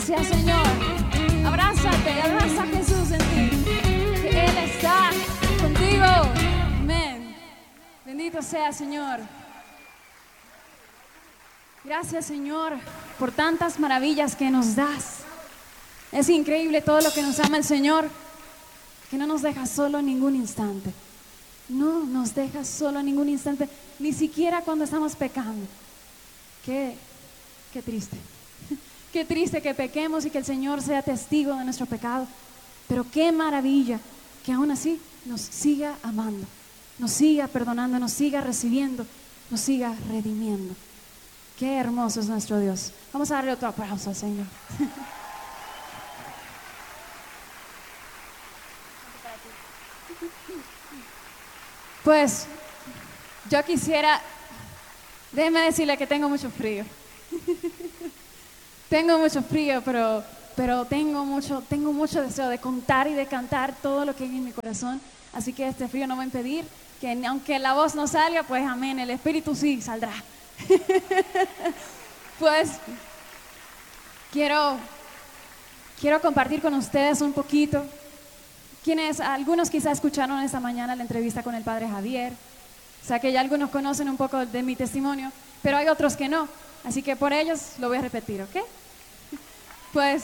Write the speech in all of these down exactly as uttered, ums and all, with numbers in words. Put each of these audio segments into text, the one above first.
Gracias, Señor. Abrázate, abraza a Jesús en ti, que Él está contigo. Amén. Bendito sea, Señor. Gracias, Señor, por tantas maravillas que nos das. Es increíble todo lo que nos ama el Señor, que no nos deja solo ningún instante. No nos deja solo ningún instante, ni siquiera cuando estamos pecando. Qué, qué triste. Qué triste que pequemos y que el Señor sea testigo de nuestro pecado. Pero qué maravilla que aún así nos siga amando, nos siga perdonando, nos siga recibiendo, nos siga redimiendo. Qué hermoso es nuestro Dios. Vamos a darle otro aplauso al Señor. Pues yo quisiera, déjeme decirle que tengo mucho frío. Tengo mucho frío, pero, pero tengo, mucho, tengo mucho deseo de contar y de cantar todo lo que hay en mi corazón. Así que este frío no va a impedir que, aunque la voz no salga, pues amén, el espíritu sí saldrá. Pues quiero, quiero compartir con ustedes un poquito. Quienes, algunos quizás escucharon esta mañana la entrevista con el padre Javier. O sea que ya algunos conocen un poco de mi testimonio, pero hay otros que no. Así que por ellos lo voy a repetir, ¿ok? Pues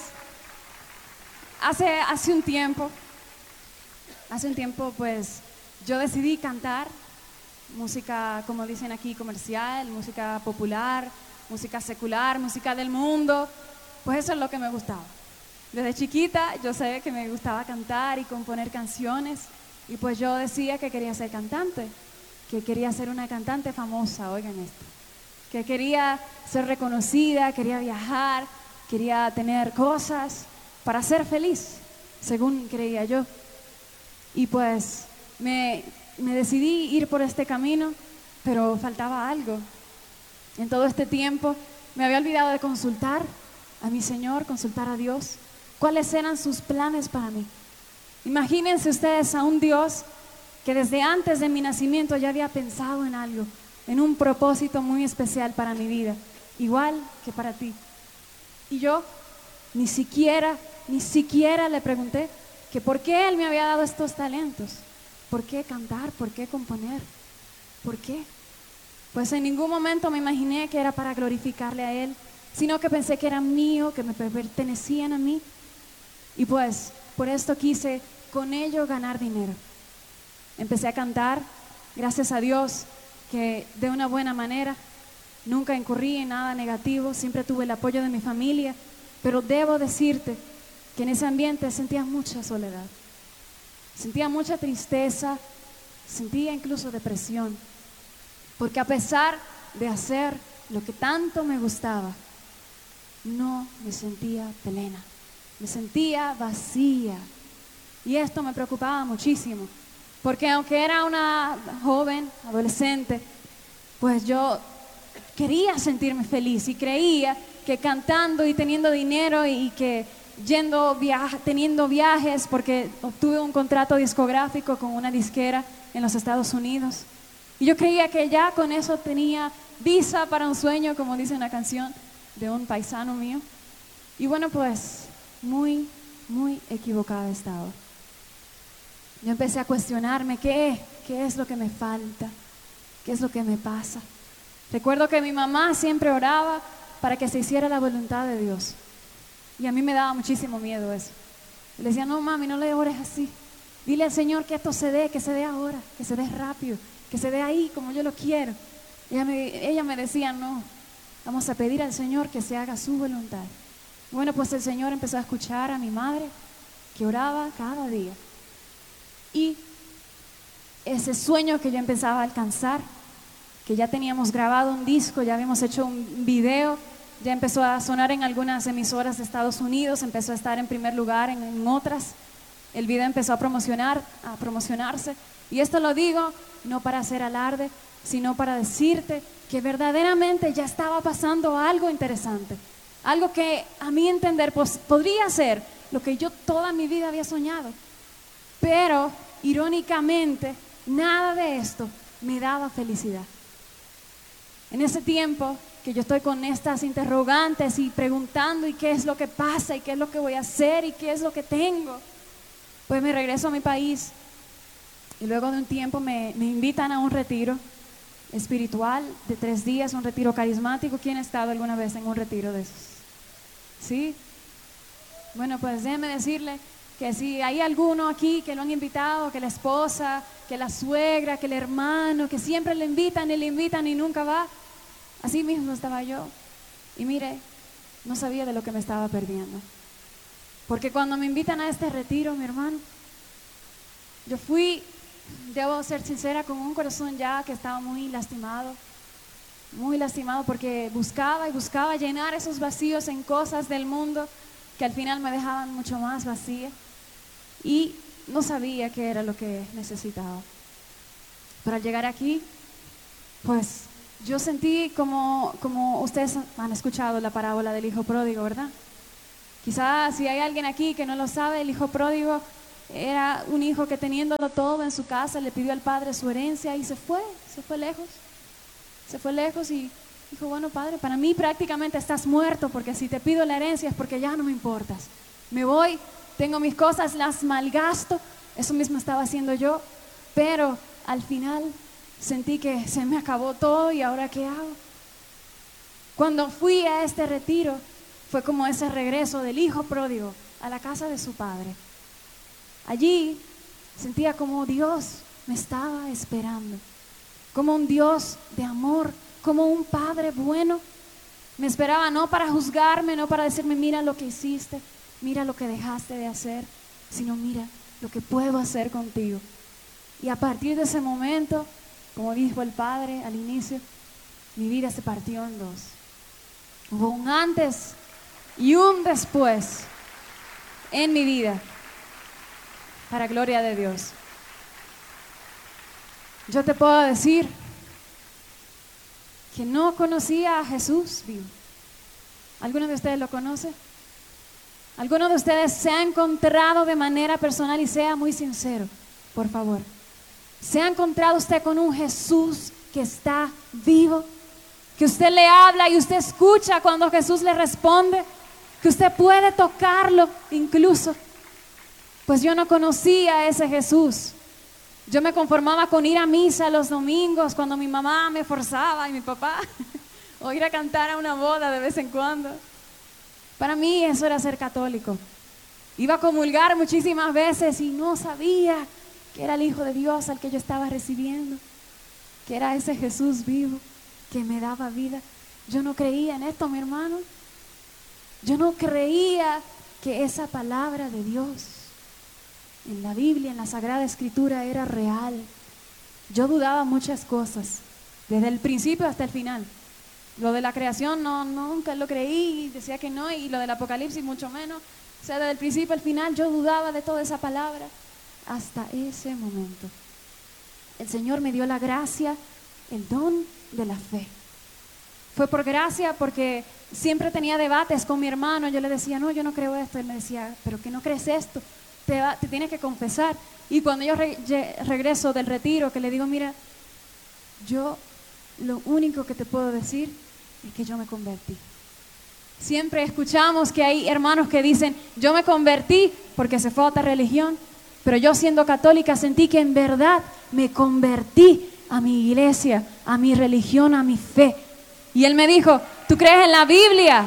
hace, hace un tiempo, hace un tiempo pues yo decidí cantar música, como dicen aquí, comercial, música popular, música secular, música del mundo. Pues eso es lo que me gustaba. Desde chiquita yo sé que me gustaba cantar y componer canciones, y pues yo decía que quería ser cantante, que quería ser una cantante famosa, oigan esto, que quería ser reconocida, quería viajar, quería tener cosas para ser feliz, según creía yo. Y pues me, me decidí ir por este camino, pero faltaba algo. En todo este tiempo me había olvidado de consultar a mi Señor, consultar a Dios, cuáles eran sus planes para mí. Imagínense ustedes a un Dios que desde antes de mi nacimiento ya había pensado en algo, en un propósito muy especial para mi vida, igual que para ti. Y yo ni siquiera, ni siquiera le pregunté que por qué Él me había dado estos talentos, por qué cantar, por qué componer, por qué. Pues en ningún momento me imaginé que era para glorificarle a Él, sino que pensé que era mío, que me pertenecían a mí. Y pues por esto quise con ello ganar dinero. Empecé a cantar, gracias a Dios, que de una buena manera, nunca incurrí en nada negativo, siempre tuve el apoyo de mi familia, pero debo decirte que en ese ambiente sentía mucha soledad, sentía mucha tristeza, sentía incluso depresión, porque a pesar de hacer lo que tanto me gustaba, no me sentía plena, me sentía vacía, y esto me preocupaba muchísimo. Porque aunque era una joven, adolescente, pues yo quería sentirme feliz y creía que cantando y teniendo dinero y que yendo viaje, teniendo viajes, porque obtuve un contrato discográfico con una disquera en los Estados Unidos. Y yo creía que ya con eso tenía visa para un sueño, como dice una canción de un paisano mío. Y bueno, pues muy, muy equivocada estaba. Yo empecé a cuestionarme qué, qué es lo que me falta, qué es lo que me pasa. Recuerdo que mi mamá siempre oraba para que se hiciera la voluntad de Dios. Y a mí me daba muchísimo miedo eso. Le decía, no mami, no le ores así. Dile al Señor que esto se dé, que se dé ahora, que se dé rápido, que se dé ahí como yo lo quiero. Y ella me, ella me decía, no, vamos a pedir al Señor que se haga su voluntad. Bueno, pues el Señor empezó a escuchar a mi madre, que oraba cada día. Y ese sueño que yo empezaba a alcanzar, que ya teníamos grabado un disco, ya habíamos hecho un video, ya empezó a sonar en algunas emisoras de Estados Unidos, empezó a estar en primer lugar en, en otras, el video empezó a promocionar, a promocionarse, y esto lo digo no para hacer alarde, sino para decirte que verdaderamente ya estaba pasando algo interesante, algo que a mi entender pues, podría ser lo que yo toda mi vida había soñado. Pero, irónicamente, nada de esto me daba felicidad. En ese tiempo, que yo estoy con estas interrogantes y preguntando y qué es lo que pasa y qué es lo que voy a hacer y qué es lo que tengo. Pues me regreso a mi país y luego de un tiempo me, me invitan a un retiro espiritual de tres días, un retiro carismático. ¿Quién ha estado alguna vez en un retiro de esos? ¿Sí? Bueno, pues déjeme decirle que si hay alguno aquí que lo han invitado, que la esposa, que la suegra, que el hermano, que siempre le invitan y le invitan y nunca va, así mismo estaba yo. Y mire, no sabía de lo que me estaba perdiendo. Porque cuando me invitan a este retiro, mi hermano, yo fui, debo ser sincera, con un corazón ya que estaba muy lastimado, muy lastimado porque buscaba y buscaba llenar esos vacíos en cosas del mundo que al final me dejaban mucho más vacía. Y no sabía qué era lo que necesitaba. Pero al llegar aquí, pues yo sentí como, como ustedes han escuchado la parábola del hijo pródigo, ¿verdad? Quizás si hay alguien aquí que no lo sabe, el hijo pródigo era un hijo que teniéndolo todo en su casa le pidió al padre su herencia y se fue, se fue lejos. Se fue lejos y dijo, bueno padre, para mí prácticamente estás muerto porque si te pido la herencia es porque ya no me importas. Me voy. Tengo mis cosas, las malgasto, eso mismo estaba haciendo yo, pero al final sentí que se me acabó todo y ahora ¿qué hago? Cuando fui a este retiro fue como ese regreso del hijo pródigo a la casa de su padre. Allí sentía como Dios me estaba esperando, como un Dios de amor, como un padre bueno. Me esperaba no para juzgarme, no para decirme mira lo que hiciste, mira lo que dejaste de hacer, sino mira lo que puedo hacer contigo. Y a partir de ese momento, como dijo el padre al inicio, mi vida se partió en dos. Hubo un antes y un después en mi vida, para gloria de Dios. Yo te puedo decir que no conocía a Jesús vivo. ¿Alguno de ustedes lo conoce? ¿Alguno de ustedes se ha encontrado de manera personal y sea muy sincero, por favor? ¿Se ha encontrado usted con un Jesús que está vivo? Que usted le habla y usted escucha cuando Jesús le responde, que usted puede tocarlo incluso. Pues yo no conocía a ese Jesús. Yo me conformaba con ir a misa los domingos cuando mi mamá me forzaba y mi papá, o ir a cantar a una boda de vez en cuando. Para mí eso era ser católico. Iba a comulgar muchísimas veces y no sabía que era el Hijo de Dios al que yo estaba recibiendo, que era ese Jesús vivo que me daba vida. Yo no creía en esto, mi hermano. Yo no creía que esa palabra de Dios en la Biblia, en la Sagrada Escritura, era real. Yo dudaba muchas cosas, desde el principio hasta el final. Lo de la creación no, nunca lo creí, decía que no, y lo del Apocalipsis mucho menos. O sea, desde el principio al final yo dudaba de toda esa palabra, hasta ese momento. El Señor me dio la gracia, el don de la fe. Fue por gracia porque siempre tenía debates con mi hermano. Yo le decía, no, yo no creo esto. Él me decía, ¿pero qué no crees esto? Te, va, te tienes que confesar. Y cuando yo re, regreso del retiro, que le digo, mira, yo lo único que te puedo decir es que yo me convertí. Siempre escuchamos que hay hermanos que dicen, yo me convertí porque se fue a otra religión, pero yo siendo católica sentí que en verdad me convertí a mi iglesia, a mi religión, a mi fe. Y él me dijo, ¿tú crees en la Biblia?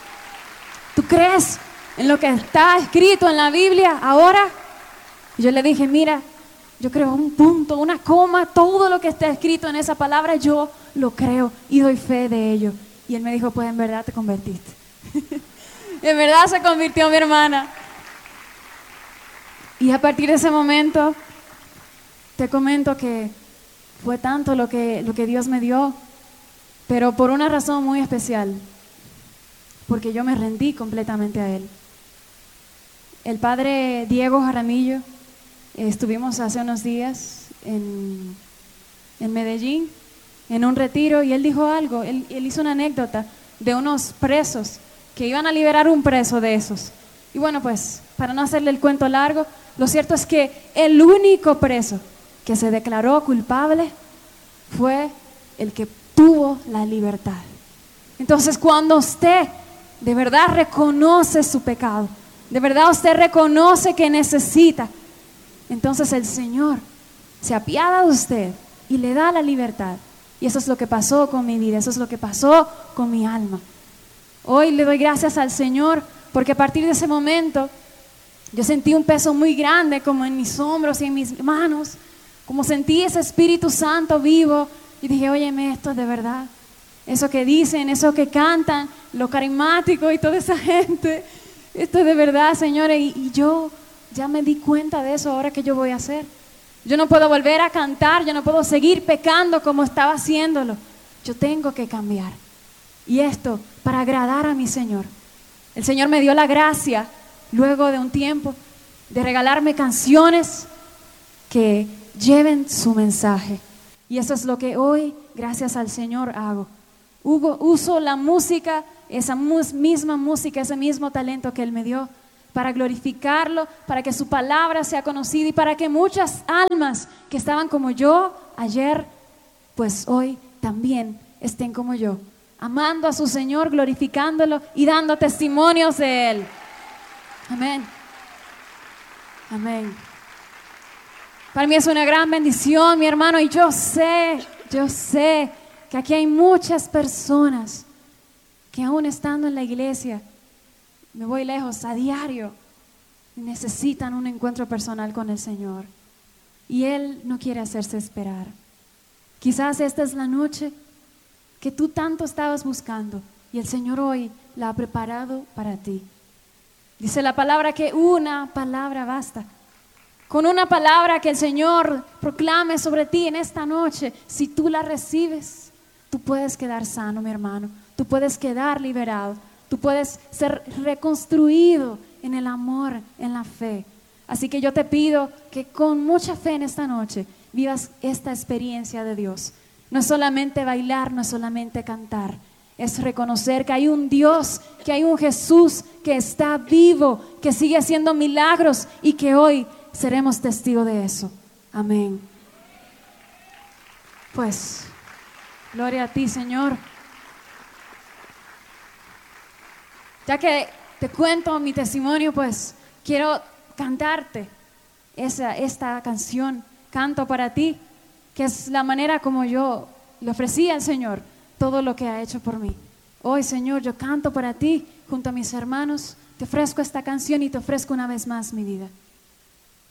¿Tú crees en lo que está escrito en la Biblia ahora? Y yo le dije, mira, yo creo un punto, una coma, todo lo que está escrito en esa palabra, yo lo creo y doy fe de ello. Y él me dijo, pues en verdad te convertiste. En verdad se convirtió mi hermana. Y a partir de ese momento, te comento que fue tanto lo que, lo que Dios me dio, pero por una razón muy especial, porque yo me rendí completamente a Él. El padre Diego Jaramillo, eh, estuvimos hace unos días en, en Medellín, en un retiro, y él dijo algo, él, él hizo una anécdota de unos presos que iban a liberar un preso de esos. Y bueno, pues, para no hacerle el cuento largo, lo cierto es que el único preso que se declaró culpable fue el que tuvo la libertad. Entonces, cuando usted de verdad reconoce su pecado, de verdad usted reconoce que necesita, entonces el Señor se apiada de usted y le da la libertad. Y eso es lo que pasó con mi vida, eso es lo que pasó con mi alma. Hoy le doy gracias al Señor porque a partir de ese momento yo sentí un peso muy grande como en mis hombros y en mis manos, como sentí ese Espíritu Santo vivo y dije, óyeme, esto es de verdad. Eso que dicen, eso que cantan, lo carismático y toda esa gente, esto es de verdad, señores. Y, y yo ya me di cuenta de eso. Ahora, ¿qué yo voy a hacer? Yo no puedo volver a cantar, yo no puedo seguir pecando como estaba haciéndolo. Yo tengo que cambiar. Y esto para agradar a mi Señor. El Señor me dio la gracia, luego de un tiempo, de regalarme canciones que lleven su mensaje. Y eso es lo que hoy, gracias al Señor, hago. Hugo, uso la música, esa mus, misma música, ese mismo talento que Él me dio, para glorificarlo, para que su palabra sea conocida y para que muchas almas que estaban como yo ayer, pues hoy también estén como yo, amando a su Señor, glorificándolo y dando testimonios de Él. Amén. Amén. Para mí es una gran bendición, mi hermano, y yo sé, yo sé que aquí hay muchas personas que aún estando en la iglesia, me voy lejos, a diario, necesitan un encuentro personal con el Señor. Y Él no quiere hacerse esperar. Quizás esta es la noche que tú tanto estabas buscando y el Señor hoy la ha preparado para ti. Dice la palabra que una palabra basta. Con una palabra que el Señor proclame sobre ti en esta noche, si tú la recibes, tú puedes quedar sano, mi hermano. Tú puedes quedar liberado. Tú puedes ser reconstruido en el amor, en la fe. Así que yo te pido que con mucha fe en esta noche vivas esta experiencia de Dios. No es solamente bailar, no es solamente cantar. Es reconocer que hay un Dios, que hay un Jesús que está vivo, que sigue haciendo milagros y que hoy seremos testigos de eso. Amén. Pues, gloria a ti, Señor. Ya que te cuento mi testimonio, pues quiero cantarte esa, esta canción, Canto para ti, que es la manera como yo le ofrecí al Señor todo lo que ha hecho por mí. Hoy, Señor, yo canto para ti junto a mis hermanos, te ofrezco esta canción y te ofrezco una vez más mi vida.